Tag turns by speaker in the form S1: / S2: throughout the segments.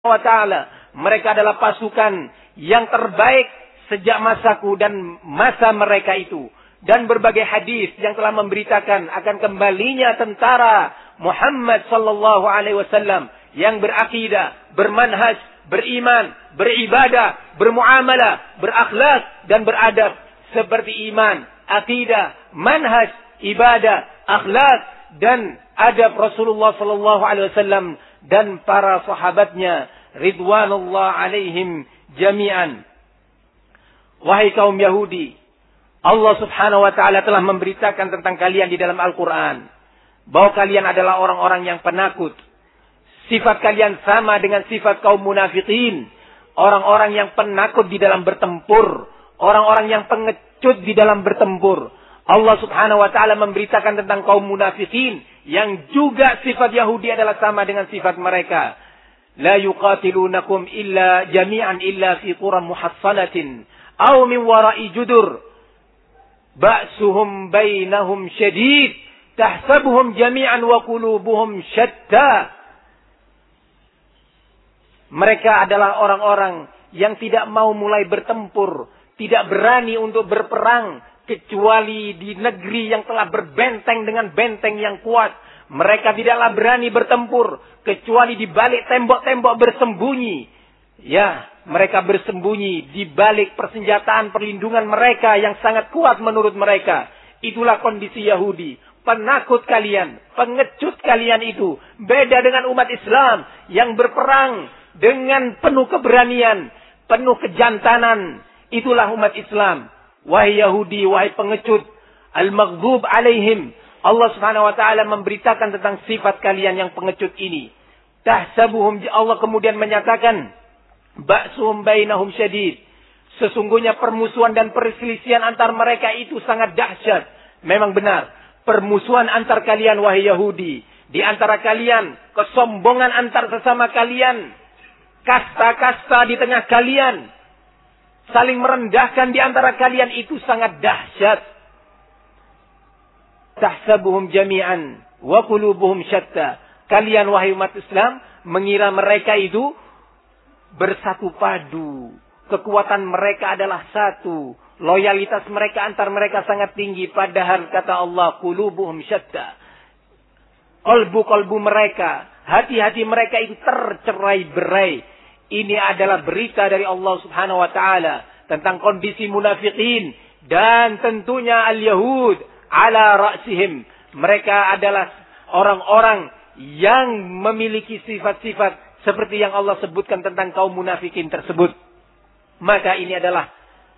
S1: wa ta'ala. Mereka adalah pasukan yang terbaik sejak masaku dan masa mereka itu. Dan berbagai hadis yang telah memberitakan akan kembalinya tentara Muhammad sallallahu alaihi wasallam yang berakidah, bermanhaj, beriman, beribadah, bermuamalah, berakhlak dan beradab seperti iman, akidah, manhaj, ibadah, akhlak dan adab Rasulullah sallallahu alaihi wasallam dan para sahabatnya ridwanullah alaihim jami'an. Wahai kaum Yahudi, Allah subhanahu wa ta'ala telah memberitakan tentang kalian di dalam Al-Quran. Bahwa kalian adalah orang-orang yang penakut. Sifat kalian sama dengan sifat kaum munafikin. Orang-orang yang penakut di dalam bertempur. Orang-orang yang pengecut di dalam bertempur. Allah subhanahu wa ta'ala memberitakan tentang kaum munafikin. Yang juga sifat Yahudi adalah sama dengan sifat mereka. La yuqatilunakum illa jami'an illa fi quran muhassanatin. Aw min wara'i judur. Ba'suhum bainahum syadid. Tahsabuhum jami'an wa qulubuhum syatta. Mereka adalah orang-orang yang tidak mau mulai bertempur. Tidak berani untuk berperang. Kecuali di negeri yang telah berbenteng dengan benteng yang kuat. Mereka tidaklah berani bertempur. Kecuali di balik tembok-tembok bersembunyi. Ya, mereka bersembunyi di balik persenjataan perlindungan mereka yang sangat kuat menurut mereka. Itulah kondisi Yahudi. Penakut kalian, pengecut kalian itu. Beda dengan umat Islam yang berperang dengan penuh keberanian, penuh kejantanan. Itulah umat Islam. Wahai Yahudi, wahai pengecut, al-maghdub alaihim. Allah subhanahu wa ta'ala memberitakan tentang sifat kalian yang pengecut ini. Tahsabuhum, Allah kemudian menyatakan, ba'suhum bainahum syadid. Sesungguhnya permusuhan dan perselisihan antar mereka itu sangat dahsyat. Memang benar. Permusuhan antar kalian wahai Yahudi. Di antara kalian. Kesombongan antar sesama kalian. Kasta-kasta di tengah kalian. Saling merendahkan di antara kalian itu sangat dahsyat. Tahsabuhum jami'an. Wa qulubuhum syatta. Kalian wahai umat Islam. Mengira mereka itu bersatu padu. Kekuatan mereka adalah satu. Loyalitas mereka antar mereka sangat tinggi. Padahal kata Allah, qulubuhum syatta. Kolbu-kolbu mereka, hati-hati mereka itu tercerai-berai. Ini adalah berita dari Allah subhanahu wa ta'ala. Tentang kondisi munafikin. Dan tentunya al-Yahud ala ra'sihim. Mereka adalah orang-orang yang memiliki sifat-sifat seperti yang Allah sebutkan tentang kaum munafikin tersebut. Maka ini adalah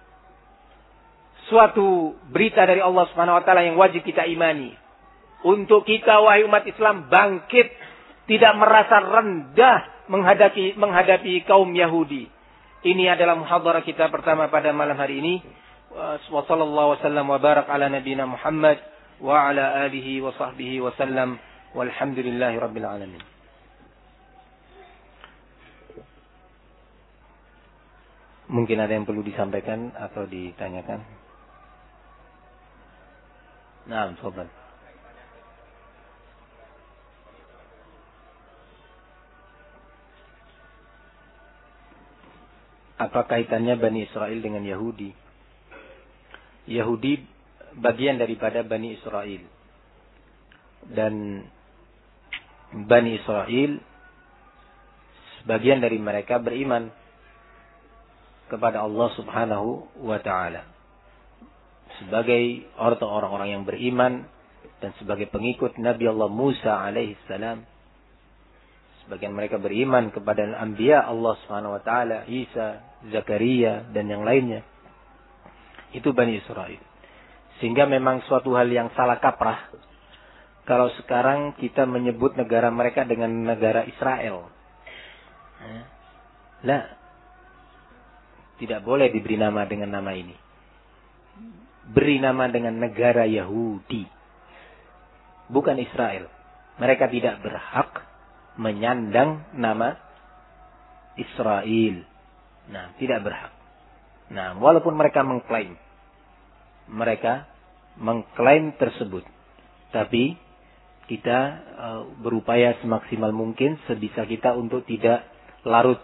S1: suatu berita dari Allah subhanahu wa ta'ala yang wajib kita imani. Untuk kita wahai umat Islam bangkit. Tidak merasa rendah menghadapi kaum Yahudi. Ini adalah muhadharah kita pertama pada malam hari ini. Wa sallallahu wasallam wa barak ala nabiyina Muhammad wa ala alihi wa sahbihi wa sallam. Walhamdulillahi rabbil alamin. Mungkin ada yang perlu disampaikan atau ditanyakan. Nah, sobat. Apa kaitannya Bani Israel dengan Yahudi? Yahudi bagian daripada Bani Israel. Dan Bani Israel sebagian dari mereka beriman kepada Allah subhanahu wa ta'ala. Sebagai orang-orang yang beriman dan sebagai pengikut Nabi Allah Musa alaihi salam. Sebagian mereka beriman kepada Anbiya Allah subhanahu wa ta'ala, Isa, Zakaria dan yang lainnya. Itu Bani Israel. Sehingga memang suatu hal yang salah kaprah kalau sekarang kita menyebut negara mereka dengan negara Israel. Lah, tidak boleh diberi nama dengan nama ini. Beri nama dengan negara Yahudi. Bukan Israel. Mereka tidak berhak menyandang nama Israel. Nah, tidak berhak. Nah, walaupun mereka mengklaim tersebut. Tapi kita berupaya semaksimal mungkin sebisa kita untuk tidak larut